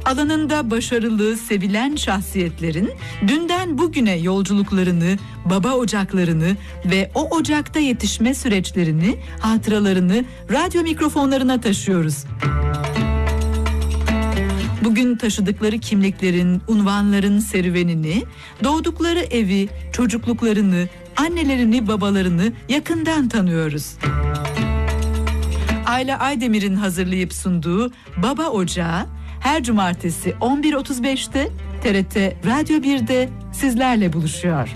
Alanında başarılı, sevilen şahsiyetlerin dünden bugüne yolculuklarını, baba ocaklarını ve o ocakta yetişme süreçlerini, hatıralarını radyo mikrofonlarına taşıyoruz. Bugün taşıdıkları kimliklerin, unvanların serüvenini, doğdukları evi, çocukluklarını, annelerini, babalarını yakından tanıyoruz. Ayla Aydemir'in hazırlayıp sunduğu Baba Ocağı her cumartesi 11.35'te TRT Radyo 1'de sizlerle buluşuyor.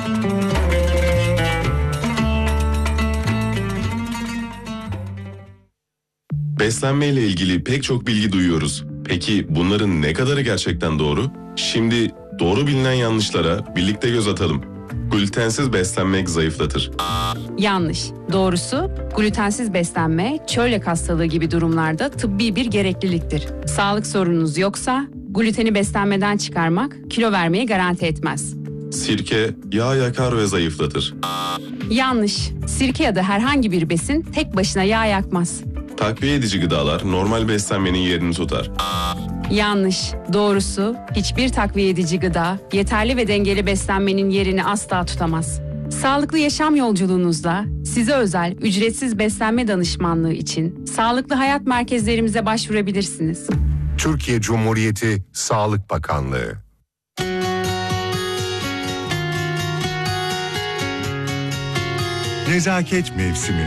Beslenme ile ilgili pek çok bilgi duyuyoruz. Peki bunların ne kadarı gerçekten doğru? Şimdi doğru bilinen yanlışlara birlikte göz atalım. Glutensiz beslenmek zayıflatır. Yanlış. Doğrusu glutensiz beslenme çölyak hastalığı gibi durumlarda tıbbi bir gerekliliktir. Sağlık sorununuz yoksa gluteni beslenmeden çıkarmak kilo vermeyi garanti etmez. Sirke yağ yakar ve zayıflatır. Yanlış. Sirke ya da herhangi bir besin tek başına yağ yakmaz. Takviye edici gıdalar normal beslenmenin yerini tutar. Yanlış. Doğrusu hiçbir takviye edici gıda yeterli ve dengeli beslenmenin yerini asla tutamaz. Sağlıklı yaşam yolculuğunuzda size özel ücretsiz beslenme danışmanlığı için sağlıklı hayat merkezlerimize başvurabilirsiniz. Türkiye Cumhuriyeti Sağlık Bakanlığı. Nezaket mevsimi.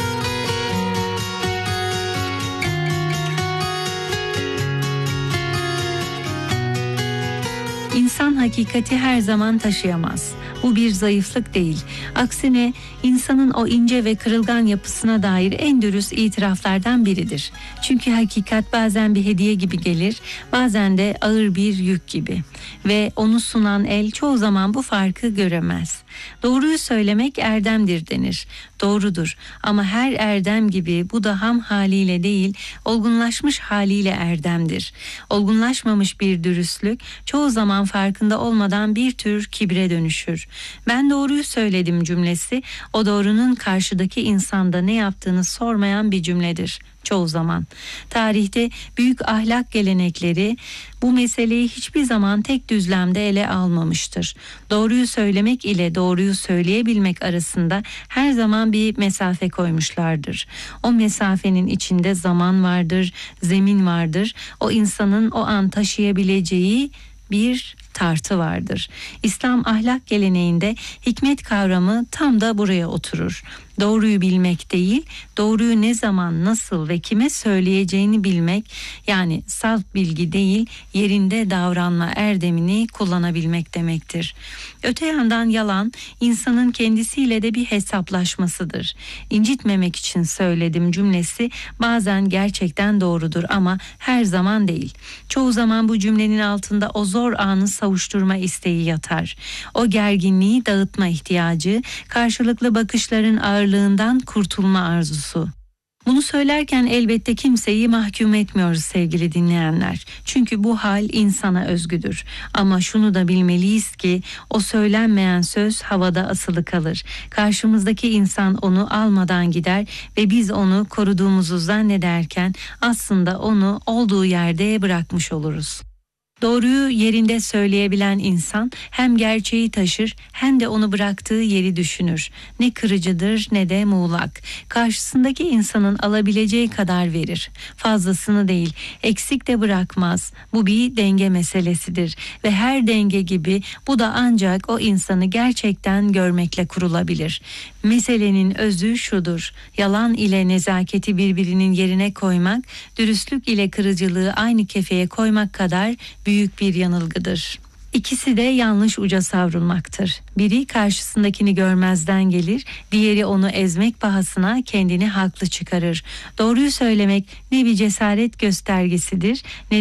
İnsan hakikati her zaman taşıyamaz. Bu bir zayıflık değil. Aksine insanın o ince ve kırılgan yapısına dair en dürüst itiraflardan biridir. Çünkü hakikat bazen bir hediye gibi gelir, bazen de ağır bir yük gibi. Ve onu sunan el çoğu zaman bu farkı göremez. Doğruyu söylemek erdemdir denir. Doğrudur ama her erdem gibi bu da ham haliyle değil, olgunlaşmış haliyle erdemdir. Olgunlaşmamış bir dürüstlük çoğu zaman farkında olmadan bir tür kibre dönüşür. Ben doğruyu söyledim cümlesi, o doğrunun karşıdaki insanda ne yaptığını sormayan bir cümledir çoğu zaman. Tarihte büyük ahlak gelenekleri bu meseleyi hiçbir zaman tek düzlemde ele almamıştır. Doğruyu söylemek ile doğruyu söyleyebilmek arasında her zaman bir mesafe koymuşlardır. O mesafenin içinde zaman vardır, zemin vardır. O insanın o an taşıyabileceği bir tartı vardır. İslam ahlak geleneğinde hikmet kavramı tam da buraya oturur. Doğruyu bilmek değil, doğruyu ne zaman, nasıl ve kime söyleyeceğini bilmek, yani salt bilgi değil, yerinde davranma erdemini kullanabilmek demektir. Öte yandan yalan, insanın kendisiyle de bir hesaplaşmasıdır. İncitmemek için söyledim cümlesi bazen gerçekten doğrudur ama her zaman değil. Çoğu zaman bu cümlenin altında o zor anı savuşturma isteği yatar. O gerginliği dağıtma ihtiyacı, karşılıklı bakışların ağırlığından kurtulma arzusu. Bunu söylerken elbette kimseyi mahkum etmiyoruz sevgili dinleyenler. Çünkü bu hal insana özgüdür. Ama şunu da bilmeliyiz ki o söylenmeyen söz havada asılı kalır. Karşımızdaki insan onu almadan gider ve biz onu koruduğumuzu zannederken aslında onu olduğu yerde bırakmış oluruz. Doğruyu yerinde söyleyebilen insan hem gerçeği taşır hem de onu bıraktığı yeri düşünür. Ne kırıcıdır ne de muğlak. Karşısındaki insanın alabileceği kadar verir. Fazlasını değil, eksik de bırakmaz. Bu bir denge meselesidir ve her denge gibi bu da ancak o insanı gerçekten görmekle kurulabilir. Meselenin özü şudur: yalan ile nezaketi birbirinin yerine koymak, dürüstlük ile kırıcılığı aynı kefeye koymak kadar büyük bir yanılgıdır. İkisi de yanlış uca savrulmaktır. Biri karşısındakini görmezden gelir, diğeri onu ezmek pahasına kendini haklı çıkarır. Doğruyu söylemek ne bir cesaret göstergesidir ne